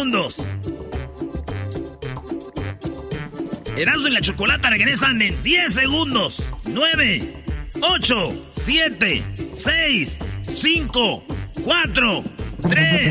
segundos. Erasmo y la Chocolata regresan en 10 segundos. 9, 8, 7, 6, 5, 4, 3.